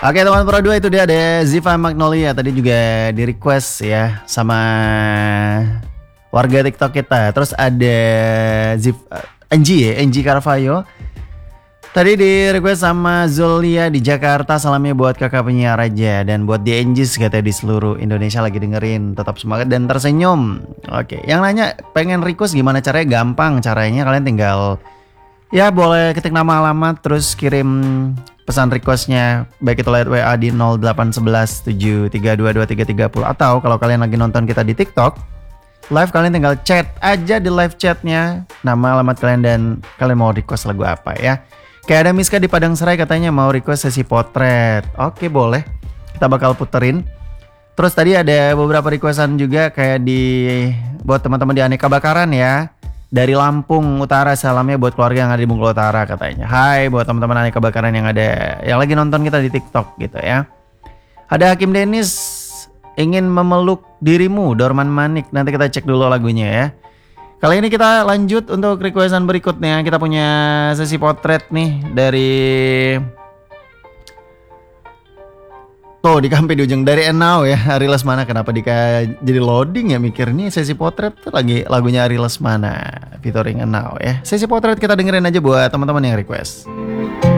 Oke teman Pro 2 itu dia ada Ziva Magnolia. Tadi juga di request ya sama warga TikTok kita. Terus ada Angie Carvalho. Tadi di request sama Zulia di Jakarta. Salamnya buat kakak penyiar aja. Dan buat di Angies katanya di seluruh Indonesia lagi dengerin. Tetap semangat dan tersenyum. Oke, yang nanya pengen request gimana caranya? Gampang caranya, kalian tinggal ya boleh ketik nama alamat terus kirim pesan requestnya, baik itu lewat WA di 0811 7322330, atau kalau kalian lagi nonton kita di TikTok live, kalian tinggal chat aja di live chatnya nama alamat kalian dan kalian mau request lagu apa ya. Kayak ada Miska di Padang Serai katanya mau request sesi potret. Oke, boleh, kita bakal puterin. Terus tadi ada beberapa requestan juga kayak buat teman-teman di Aneka Bakaran ya. Dari Lampung Utara, salamnya buat keluarga yang ada di Bengkulu Utara katanya. Hai buat teman-teman Aneka Bakaran yang lagi nonton kita di TikTok gitu ya. Ada Hakim Dennis, ingin memeluk dirimu, Dorman Manik. Nanti kita cek dulu lagunya ya. Kali ini kita lanjut untuk requestan berikutnya. Kita punya sesi potret nih dari di Kampi di ujung dari Enau ya, Ari Lesmana. Kenapa jadi loading ya, mikir nih sesi potret tuh lagi lagunya Ari Lesmana featuring Enau ya. Sesi potret kita dengerin aja buat teman-teman yang request.